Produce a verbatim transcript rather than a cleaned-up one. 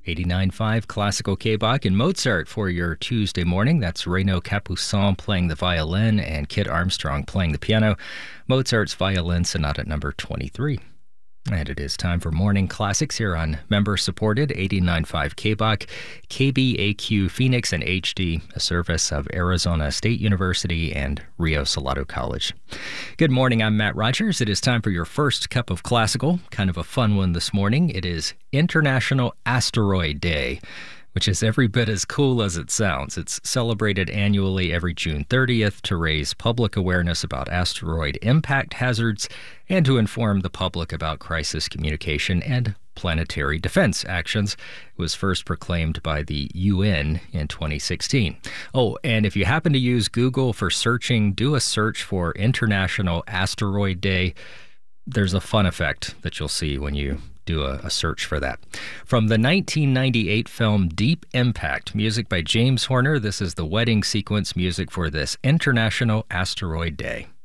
eighty-nine point five Classical K-Bach and Mozart for your Tuesday morning. That's Renaud Capuçon playing the violin and Kit Armstrong playing the piano. Mozart's Violin Sonata number twenty-three. And it is time for Morning Classics here on member-supported eighty-nine point five K-Bach, K B A Q Phoenix, and H D, a service of Arizona State University and Rio Salado College. Good morning, I'm Matt Rogers. It is time for your first cup of classical, kind of a fun one this morning. It is International Asteroid Day, which is every bit as cool as it sounds. It's celebrated annually every June thirtieth to raise public awareness about asteroid impact hazards and to inform the public about crisis communication and planetary defense actions. It was first proclaimed by the U N in twenty sixteen. Oh, and if you happen to use Google for searching, do a search for International Asteroid Day. There's a fun effect that you'll see when you do a, a search for that. From the nineteen ninety-eight film Deep Impact, music by James Horner. This is the wedding sequence music for this International Asteroid Day.